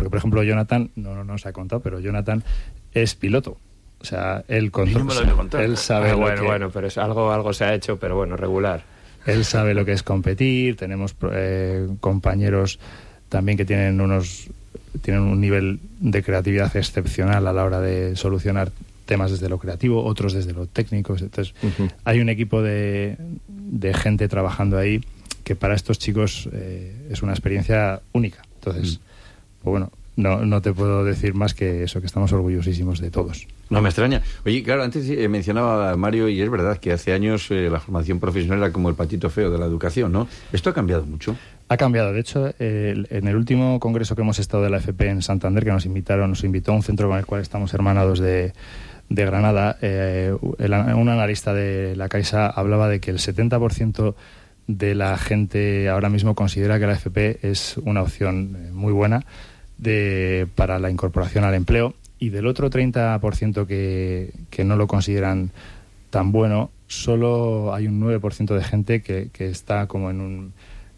porque por ejemplo Jonathan, no nos ha contado, pero Jonathan es piloto. O sea, él sabe bueno, pero es algo se ha hecho, pero bueno, regular. Él sabe lo que es competir. Tenemos compañeros también que tienen un nivel de creatividad excepcional a la hora de solucionar temas desde lo creativo, otros desde lo técnico. Entonces, hay un equipo de gente trabajando ahí que para estos chicos es una experiencia única. Entonces, pues bueno, no te puedo decir más que eso, que estamos orgullosísimos de todos. No me extraña. Oye, claro, antes mencionaba a Mario, y es verdad que hace años la formación profesional era como el patito feo de la educación, ¿no? ¿Esto ha cambiado mucho? Ha cambiado. De hecho, en el último congreso que hemos estado de la FP en Santander, que nos invitó a un centro con el cual estamos hermanados de Granada, un analista de la Caixa hablaba de que el 70% de la gente ahora mismo considera que la FP es una opción muy buena para la incorporación al empleo, y del otro 30% que no lo consideran tan bueno, solo hay un 9% de gente que está como en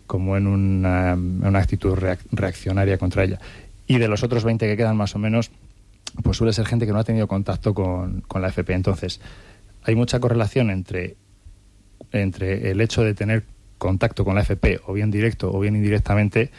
una actitud reaccionaria contra ella. Y de los otros 20 que quedan más o menos, pues suele ser gente que no ha tenido contacto con la FP. Entonces, hay mucha correlación entre el hecho de tener contacto con la FP, o bien directo o bien indirectamente.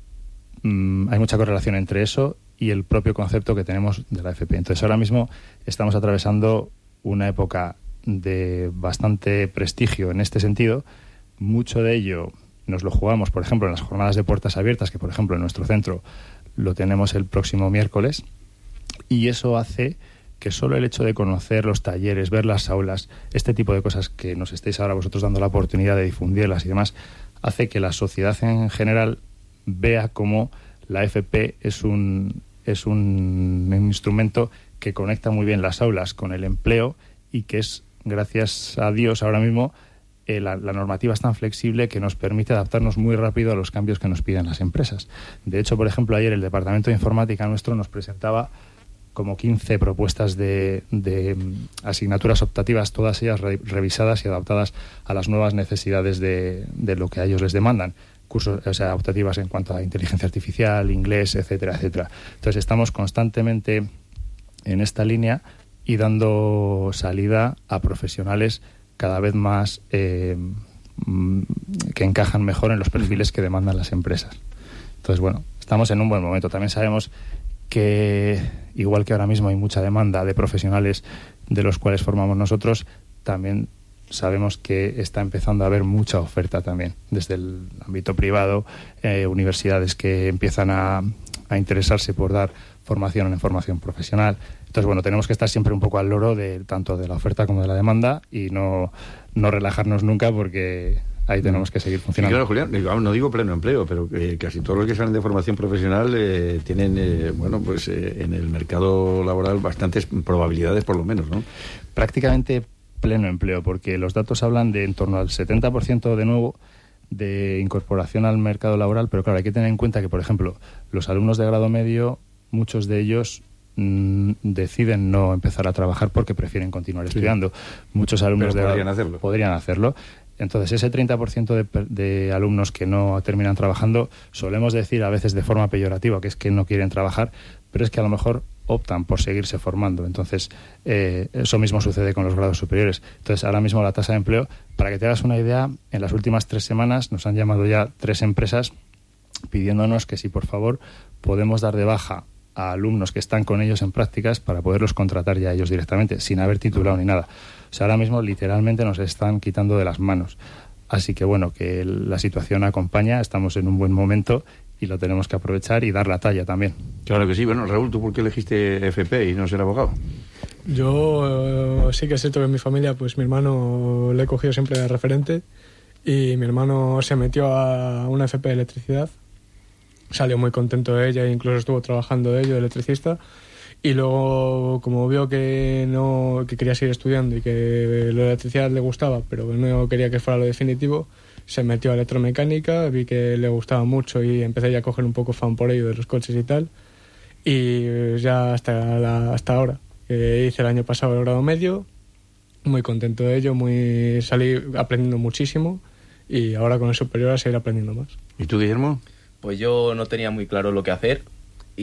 Hay mucha correlación entre eso y el propio concepto que tenemos de la FP. Entonces, ahora mismo estamos atravesando una época de bastante prestigio en este sentido. Mucho de ello nos lo jugamos, por ejemplo, en las jornadas de puertas abiertas, que por ejemplo en nuestro centro lo tenemos el próximo miércoles, y eso hace que solo el hecho de conocer los talleres, ver las aulas, este tipo de cosas que nos estáis ahora vosotros dando la oportunidad de difundirlas y demás, hace que la sociedad en general vea cómo la FP es un instrumento que conecta muy bien las aulas con el empleo, y que es, gracias a Dios, ahora mismo la normativa es tan flexible que nos permite adaptarnos muy rápido a los cambios que nos piden las empresas. De hecho, por ejemplo, ayer el departamento de informática nuestro nos presentaba como 15 propuestas de asignaturas optativas, todas ellas revisadas y adaptadas a las nuevas necesidades de lo que a ellos les demandan. Cursos, o sea, optativas en cuanto a inteligencia artificial, inglés, etcétera, etcétera. Entonces, estamos constantemente en esta línea y dando salida a profesionales cada vez más que encajan mejor en los perfiles que demandan las empresas. Entonces, bueno, estamos en un buen momento. También sabemos que, igual que ahora mismo hay mucha demanda de profesionales de los cuales formamos nosotros, también sabemos que está empezando a haber mucha oferta también desde el ámbito privado, universidades que empiezan a interesarse por dar formación en formación profesional. Entonces, bueno, tenemos que estar siempre un poco al loro tanto de la oferta como de la demanda, y no relajarnos nunca, porque ahí tenemos que seguir funcionando. Y claro, Julián, no digo pleno empleo, pero casi todos los que salen de formación profesional tienen, en el mercado laboral bastantes probabilidades, por lo menos, ¿no? Prácticamente pleno empleo, porque los datos hablan de en torno al 70% de nuevo de incorporación al mercado laboral, pero claro, hay que tener en cuenta que, por ejemplo, los alumnos de grado medio, muchos de ellos deciden no empezar a trabajar porque prefieren continuar estudiando. Muchos alumnos podrían hacerlo. Entonces, ese 30% de alumnos que no terminan trabajando, solemos decir a veces de forma peyorativa que es que no quieren trabajar, pero es que a lo mejor optan por seguirse formando. Entonces, eso mismo sucede con los grados superiores. Entonces, ahora mismo la tasa de empleo, para que te hagas una idea, en las últimas 3 semanas nos han llamado ya 3 empresas pidiéndonos que si por favor podemos dar de baja a alumnos que están con ellos en prácticas para poderlos contratar ya ellos directamente, sin haber titulado ni nada. O sea, ahora mismo literalmente nos están quitando de las manos. Así que bueno, que la situación acompaña, estamos en un buen momento y lo tenemos que aprovechar y dar la talla también. Claro que sí. Bueno, Raúl, ¿tú por qué elegiste FP y no ser abogado? Yo sí que es cierto que en mi familia, pues mi hermano le he cogido siempre de referente, y mi hermano se metió a una FP de electricidad. Salió muy contento de ella e incluso estuvo trabajando de ello, de electricista. Y luego, como vio que quería seguir estudiando y que la electricidad le gustaba, pero no quería que fuera lo definitivo, se metió a electromecánica. Vi que le gustaba mucho y empecé ya a coger un poco fan por ello de los coches y tal. Y ya hasta ahora. Hice el año pasado el grado medio, muy contento de ello, salí aprendiendo muchísimo, y ahora con el superior a seguir aprendiendo más. ¿Y tú, Guillermo? Pues yo no tenía muy claro lo que hacer,